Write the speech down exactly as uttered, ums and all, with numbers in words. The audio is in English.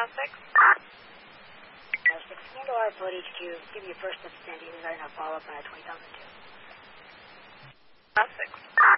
six. Uh, six, handle our float H Q. Give you a first up standing regarding our follow-up on a twenty thousand two. Uh, six.